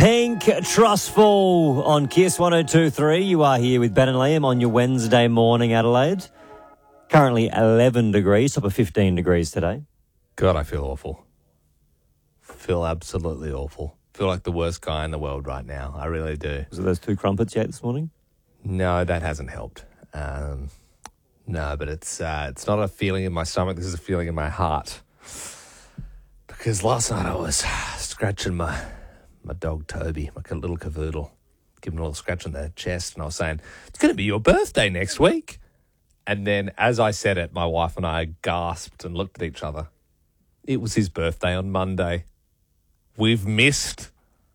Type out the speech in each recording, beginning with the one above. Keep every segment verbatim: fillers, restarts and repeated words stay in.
Pink Trustful on Kiss one oh two three. You are here with Ben and Liam on your Wednesday morning, Adelaide. Currently eleven degrees, top of fifteen degrees today. God, I feel awful. Feel absolutely awful. Feel like the worst guy in the world right now. I really do. Was it those two crumpets yet this morning? No, that hasn't helped. Um, no, but it's uh, it's not a feeling in my stomach. This is a feeling in my heart. Because last night I was scratching my my dog Toby, my little cavoodle, giving him a little scratch on the chest, and I was saying, it's going to be your birthday next week. And then as I said it, my wife and I gasped and looked at each other. It was his birthday on Monday. We've missed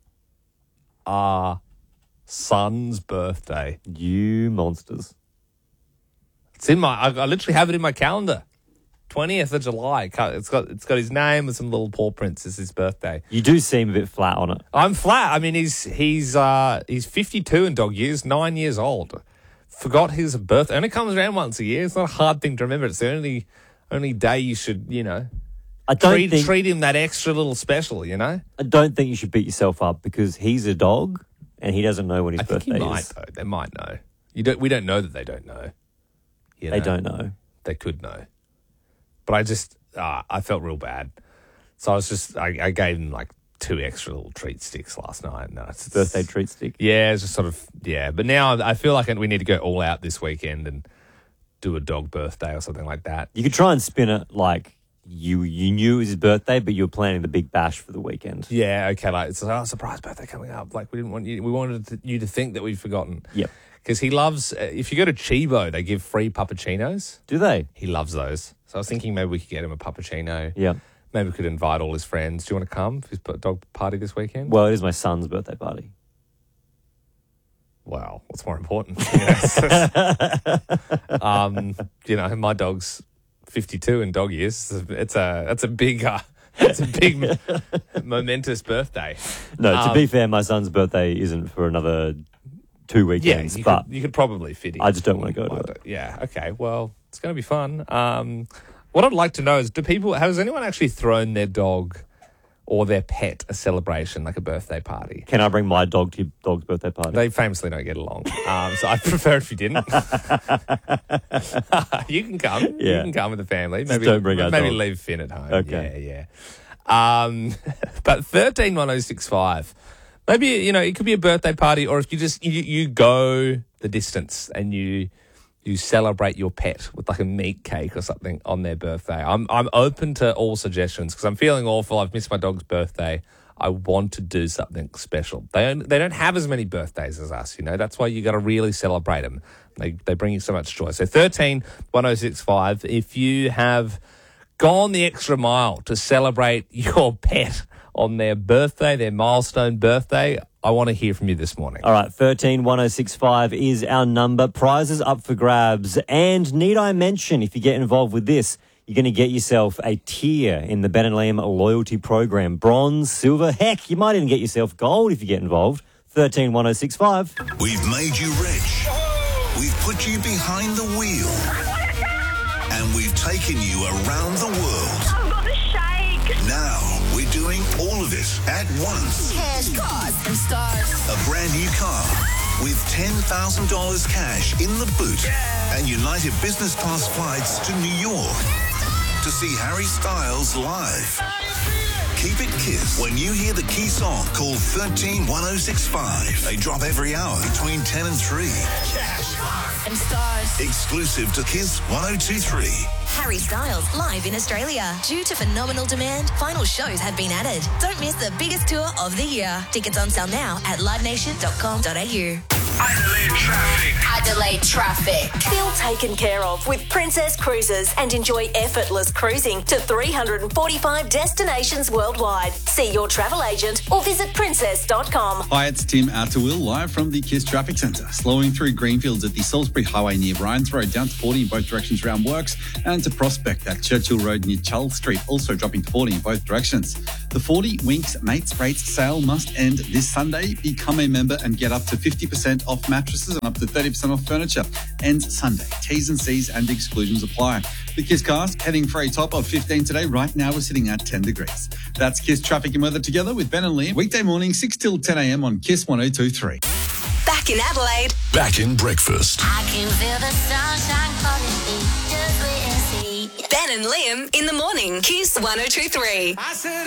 our son's birthday. You monsters. It's in my, I, I literally have it in my calendar. twentieth of July. It's got it's got his name and some little paw prints. It's his birthday. You do seem a bit flat on it. I'm flat. I mean, he's he's uh, he's fifty-two in dog years, nine years old. Forgot his birthday. Only comes around once a year. It's not a hard thing to remember. It's the only only day you should, you know, I don't treat, think, treat him that extra little special, you know? I don't think you should beat yourself up because he's a dog and he doesn't know when his I think birthday he might, is. though. They might know. You don't. We don't know that they don't know. You They know? don't know. They could know. But I just, uh, I felt real bad. So I was just, I, I gave him like two extra little treat sticks last night. No, it's, Birthday treat stick. Yeah, it's just sort of, yeah. But now I feel like we need to go all out this weekend and do a dog birthday or something like that. You could try and spin it like you you knew it was his birthday, but you were planning the big bash for the weekend. Yeah, okay. Like it's a oh, surprise birthday coming up. Like we didn't want you, we wanted to, you to think that we'd forgotten. Yep. Because he loves, uh, if you go to Chibo, they give free puppuccinos. Do they? He loves those. So I was thinking maybe we could get him a puppuccino. Yeah. Maybe we could invite all his friends. Do you want to come for his dog party this weekend? Well, it is my son's birthday party. Wow, what's more important? um, you know, my dog's fifty-two in dog years. It's a it's a big uh, it's a big momentous birthday. No, to um, be fair, my son's birthday isn't for another two weekends, yeah, you but could, you could probably fit in. I just don't want to go to I it. don't- Yeah, okay. Well, it's going to be fun. Um, what I'd like to know is, do people has anyone actually thrown their dog or their pet a celebration, like a birthday party? Can I bring my dog to your dog's birthday party? They famously don't get along, um, so I'd prefer if you didn't. You can come. Yeah. You can come with the family. Just Maybe don't bring our maybe dog. leave Finn at home. Okay. Yeah, yeah. Um, but thirteen one oh six five. Maybe, you know, it could be a birthday party, or if you just you, you go the distance and you you celebrate your pet with like a meat cake or something on their birthday. I'm I'm open to all suggestions because I'm feeling awful. I've missed my dog's birthday. I want to do something special. They don't, they don't have as many birthdays as us, you know. That's why you got to really celebrate them. They they bring you so much joy. So thirteen one oh six five. If you have gone the extra mile to celebrate your pet on their birthday, their milestone birthday, I want to hear from you this morning. All right, thirteen one oh six five is our number. Prizes up for grabs. And need I mention, if you get involved with this, you're going to get yourself a tier in the Ben and Liam loyalty program. Bronze, silver, heck, you might even get yourself gold if you get involved. thirteen one oh six five. We've made you rich. We've put you behind the wheel. And we've taken you around the world. I've got the shake. Now we're doing all of it at once. Cash, cars, and stars. A brand new car with ten thousand dollars cash in the boot and United Business Class flights to New York to see Harry Styles live. Keep it Kiss. When you hear the key song, call thirteen one oh six five. They drop every hour between ten and three. Cash, cars, and stars. Exclusive to Kiss one oh two three. Harry Styles live in Australia. Due to phenomenal demand, final shows have been added. Don't miss the biggest tour of the year. Tickets on sale now at live nation dot com dot a u. Adelaide traffic. Adelaide traffic. Feel taken care of with Princess Cruises and enjoy effortless cruising to three hundred forty-five destinations worldwide. See your travel agent or visit princess dot com. Hi, it's Tim Atterwill, live from the Kiss Traffic Centre. Slowing through Greenfields at the Salisbury Highway near Bryans Road, down to forty in both directions around Works, and to Prospect at Churchill Road near Charles Street, also dropping to forty in both directions. The forty Winks Mates Rates sale must end this Sunday. Become a member and get up to fifty percent off mattresses and up to thirty percent off furniture. Ends Sunday. T's and C's and exclusions apply. The Kiss cast heading for a top of fifteen today. Right now we're sitting at ten degrees. That's Kiss traffic and weather together with Ben and Liam. Weekday morning, six till ten a.m. on Kiss one oh two point three. Back in Adelaide. Back in breakfast. I can feel the sunshine calling me. Just wait and see. Ben and Liam in the morning. Kiss one oh two point three. I said